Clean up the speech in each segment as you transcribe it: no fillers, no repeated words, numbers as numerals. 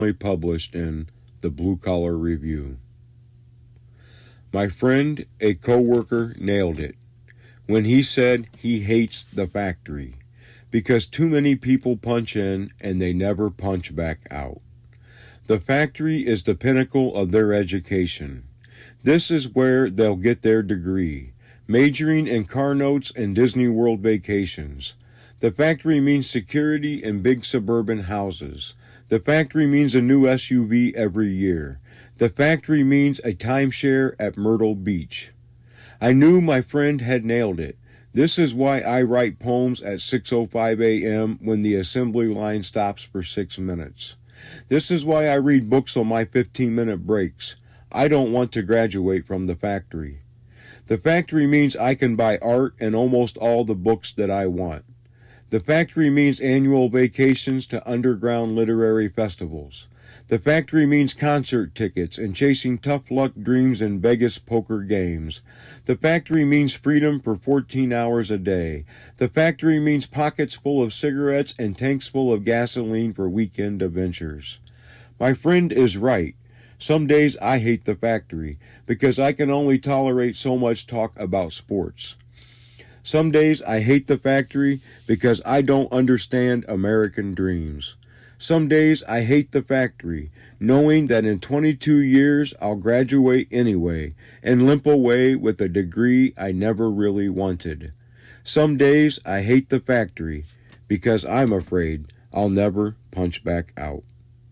published in the Blue Collar Review. My friend, a coworker, nailed it when he said he hates the factory because too many people punch in and they never punch back out. The factory is the pinnacle of their education. This is where they'll get their degree, majoring in car notes and Disney World vacations. The factory means security in big suburban houses. The factory means a new SUV every year. The factory means a timeshare at Myrtle Beach. I knew my friend had nailed it. This is why I write poems at 6:05 a.m. when the assembly line stops for 6 minutes. This is why I read books on my 15-minute breaks. I don't want to graduate from the factory. The factory means I can buy art and almost all the books that I want. The factory means annual vacations to underground literary festivals. The factory means concert tickets and chasing tough luck dreams in Vegas poker games. The factory means freedom for 14 hours a day. The factory means pockets full of cigarettes and tanks full of gasoline for weekend adventures. My friend is right. Some days I hate the factory because I can only tolerate so much talk about sports. Some days I hate the factory because I don't understand American dreams. Some days I hate the factory, knowing that in 22 years I'll graduate anyway and limp away with a degree I never really wanted. Some days I hate the factory because I'm afraid I'll never punch back out.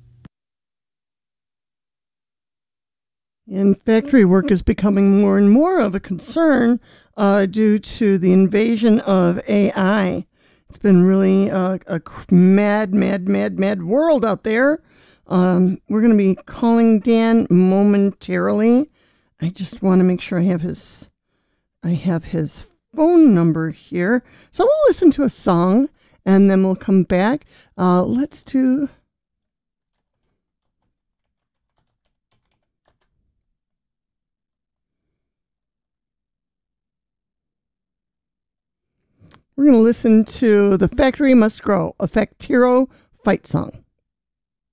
And factory work is becoming more and more of a concern due to the invasion of AI. It's been really a mad world out there. We're going to be calling Dan momentarily. I just want to make sure I have his phone number here. So we'll listen to a song and then we'll come back. We're going to listen to The Factory Must Grow, a Factiro fight song.